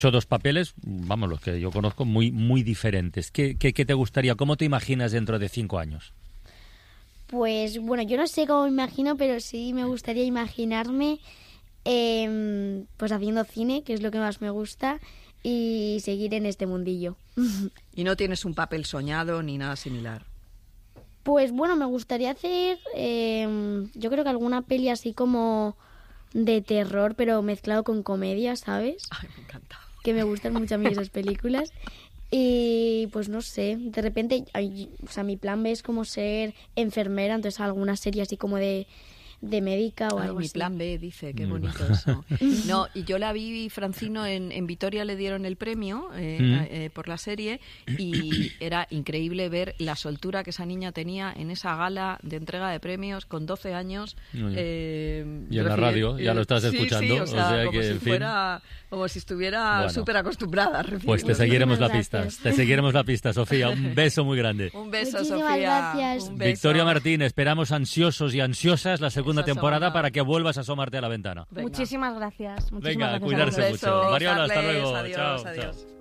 Son dos papeles, vamos, los que yo conozco, muy, muy diferentes. ¿Qué te gustaría? ¿Cómo te imaginas dentro de 5 años? Pues bueno, yo no sé cómo me imagino, pero sí me gustaría imaginarme pues haciendo cine, que es lo que más me gusta, y seguir en este mundillo. ¿Y no tienes un papel soñado ni nada similar? Pues bueno, me gustaría hacer, yo creo que alguna peli así como de terror, pero mezclado con comedia, ¿sabes? Ay, me encanta. Que me gustan mucho a mí esas películas. Y pues no sé, de repente, o sea, mi plan B es como ser enfermera, entonces alguna serie así como de médica o algo Mi así. plan B, dice, qué bonito eso. No, y yo la vi, Francino, en Vitoria le dieron el premio por la serie y era increíble ver la soltura que esa niña tenía en esa gala de entrega de premios con 12 años. Y en la radio, ya lo estás escuchando. Sí, o sea, como, que, si fuera, como si estuviera súper acostumbrada. Pues te seguiremos la pista. Te seguiremos la pista, Sofía. Un beso muy grande. Un beso, Muchísimas Sofía. gracias. Un beso. Victoria Martín, esperamos ansiosos y ansiosas la segunda temporada semana. para que vuelvas a asomarte a la ventana. Muchísimas gracias. Venga, Gracias cuidarse a mucho. Mariola, hasta luego. Adiós, Chao, adiós. chao.